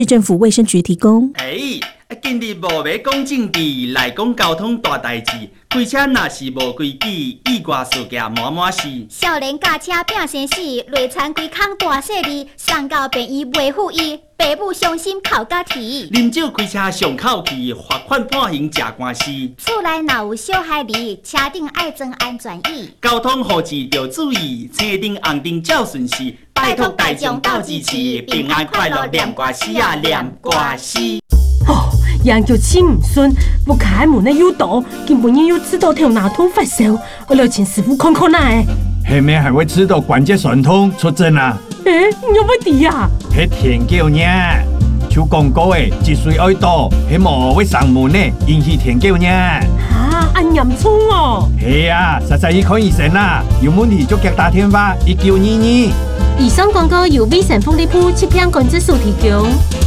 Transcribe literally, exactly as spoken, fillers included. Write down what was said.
市政府卫生局提供。 哎，今日无要讲政治，来讲交通大代志。开车若是无规矩，意外事件满满是。 少年驾车拼生死，累残规空大细字，送到病院袂赴医，爸母伤心哭甲啼。 啉酒开车上口气，罚款判刑吃官司。 厝内若有小孩儿，车顶爱装安全椅。 交通护持要注意，车顶红灯照顺序。拜托大众斗支持，平安快乐念歌诗啊，念歌诗。 哦，人叫气唔顺，不开门的有毒，根本又知道条哪痛发烧，我来请师傅看看来。 下面还会知道关节酸痛出症啊？ 诶，你有乜事啊？ 迄天叫呢，像广告的积水爱多，迄毛会上门呢，引起天叫呢。 啊，咁严重哦！ 系啊，实在去看医生啦，有问题就给打电话一九二二。 以上广告由卫生福利部疾病管制署提供。